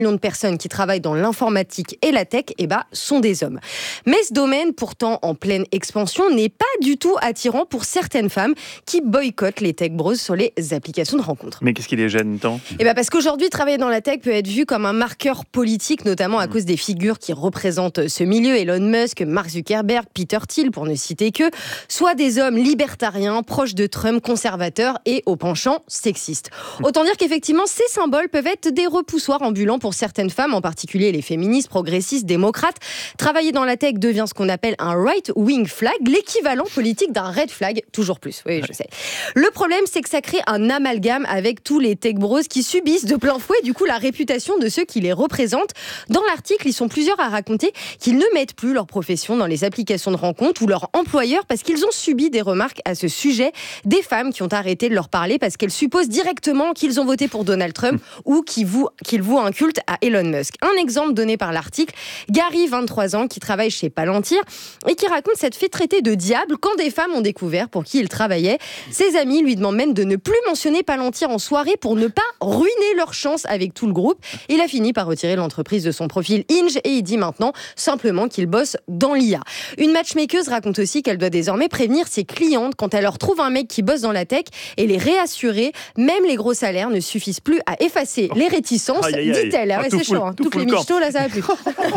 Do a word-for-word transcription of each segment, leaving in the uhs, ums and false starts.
millions de personnes qui travaillent dans l'informatique et la tech eh ben, sont des hommes. Mais ce domaine, pourtant en pleine expansion, n'est pas du tout attirant pour certaines femmes qui boycottent les tech bros sur les applications de rencontres. Mais qu'est-ce qui les gêne tant ? Eh ben parce qu'aujourd'hui, travailler dans la tech peut être vu comme un marqueur politique, notamment à cause des figures qui représentent ce milieu, Elon Musk, Mark Zuckerberg, Peter Thiel, pour ne citer que, soit des hommes libertariens, proches de Trump, conservateurs et au penchant sexiste. Autant dire qu'effectivement, ces symboles peuvent être des repoussoirs ambulants pour certaines femmes, en particulier les féministes, progressistes, démocrates. Travailler dans la tech devient ce qu'on appelle un right-wing flag, l'équivalent politique d'un red flag, toujours plus. Oui, je sais. Le problème, c'est que ça crée un amalgame avec tous les tech bros qui subissent de plein fouet, du coup, la réputation de ceux qui les représentent. Dans l'article, ils sont plusieurs à raconter qu'ils ne mettent plus leur profession dans les applications de rencontres ou leur employeur parce qu'ils ont subi des remarques à ce sujet, des femmes qui ont arrêté de leur parler parce qu'elles supposent directement qu'ils ont voté pour Donald Trump ou qu'ils vouent, qu'ils vouent un culte à Elon Musk. Un exemple donné par l'article, Gary, vingt-trois ans, qui travaille chez Palantir et qui raconte s'être fait traiter de diable quand des femmes ont découvert pour qui il travaillait. Ses amis lui demandent même de ne plus mentionner Palantir en soirée pour ne pas ruiner leur chance avec tout le groupe. Il a fini par retirer l'entreprise de son profil Hinge et il dit maintenant simplement qu'il bosse dans l'I A. Une matchmakeuse raconte aussi qu'elle doit désormais prévenir ses clientes quand elle leur trouve un mec qui bosse dans la tech et les réassurer. Même les gros salaires ne suffisent plus à effacer les réticences, aïe, aïe, aïe. dit-elle. Ah ouais, Ah, c'est tout chaud, hein. tout Toutes les le camp. michtos, là, ça va plus.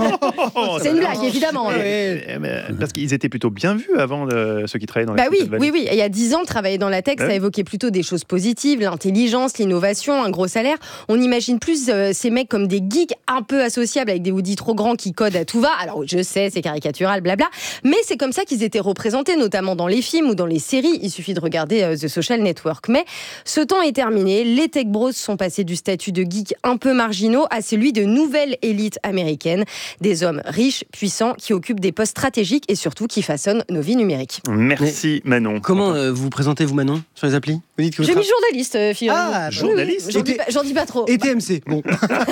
C'est une blague, évidemment. hein. Eh, eh, mais parce qu'ils étaient plutôt bien vus avant, euh, ceux qui travaillaient dans la Bah oui, Silicon Valley. oui, oui. Il y a dix ans, travailler dans la tech, Ouais. ça évoquait plutôt des choses positives, l'intelligence, l'innovation, un gros salaire. On imagine plus euh, ces mecs comme des geeks un peu associables avec des hoodies trop grands qui codent à tout va. Alors, je sais, c'est caricatural, blabla. Mais c'est comme ça qu'ils étaient représentés, notamment dans les films ou dans les séries. Il suffit de regarder euh, The Social Network. Mais ce temps est terminé. Les tech bros sont passés du statut de geeks un peu marginaux à celui de nouvelle élite américaine. Des hommes riches, puissants, qui occupent des postes stratégiques et surtout qui façonnent nos vies numériques. Merci Manon. Comment euh, vous vous présentez, vous, Manon, sur les applis ? Vous dites que vous J'ai mis tra- journaliste, euh, figurez-vous. Ah, Oui, journaliste. oui, J'en dis, Et pas- j'en dis pas trop. Et T M C, bon.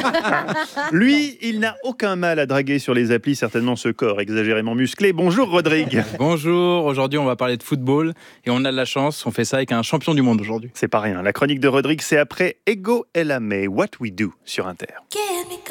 Lui, il n'a aucun mal à draguer sur les applis, certainement ce corps exagérément musclé. Bonjour Rodrigue. Bonjour, aujourd'hui on va parler de football et on a de la chance, on fait ça avec un champion du monde aujourd'hui. C'est pas rien. La chronique de Rodrigue, c'est après Ego Ella May, What We Do sur Inter. Give me